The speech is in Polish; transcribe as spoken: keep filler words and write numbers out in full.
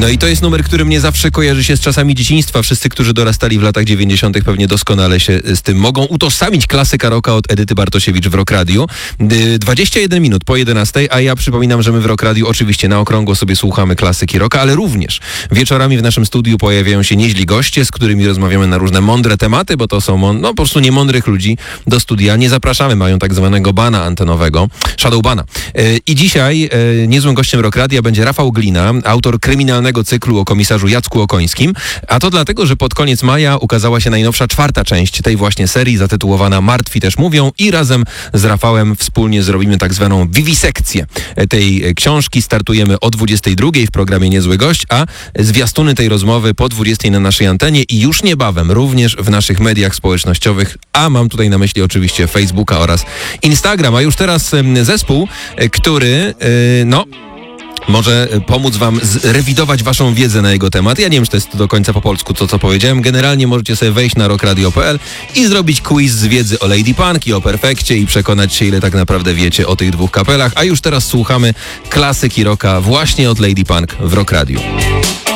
No i to jest numer, który mnie zawsze kojarzy się z czasami dzieciństwa. Wszyscy, którzy dorastali w latach dziewięćdziesiątych pewnie doskonale się z tym mogą utożsamić. Klasyka rocka od Edyty Bartosiewicz w Rock Radio. dwadzieścia jeden minut po jedenastej, a ja przypominam, że my w Rock Radio oczywiście na okrągło sobie słuchamy klasyki rocka, ale również wieczorami w naszym studiu pojawiają się nieźli goście, z którymi rozmawiamy na różne mądre tematy, bo to są mon- no po prostu niemądrych ludzi do studia nie zapraszamy, mają tak zwanego bana antenowego, shadow bana. Yy, I dzisiaj yy, niezłym gościem Rock Radia będzie Rafał Glina, autor kryminalnego cyklu o komisarzu Jacku Okońskim, a to dlatego, że pod koniec maja ukazała się najnowsza czwarta część tej właśnie serii, zatytułowana Martwi też mówią, i razem z Rafałem wspólnie zrobimy tak zwaną wiwisekcję tej książki. Startujemy o dwudziestej drugiej w programie Niezły Gość, a zwiastuny tej rozmowy po dwudziestej na naszej antenie i już niebawem również w naszych mediach społecznościowych, a mam tutaj na myśli oczywiście Facebooka oraz Instagram. A już teraz zespół, który no może pomóc wam zrewidować waszą wiedzę na jego temat. Ja nie wiem, czy to jest do końca po polsku to, co powiedziałem. Generalnie możecie sobie wejść na rock radio kropka p l i zrobić quiz z wiedzy o Lady Punk i o Perfekcie i przekonać się, ile tak naprawdę wiecie o tych dwóch kapelach. A już teraz słuchamy klasyki rocka właśnie od Lady Punk w Rock Radio.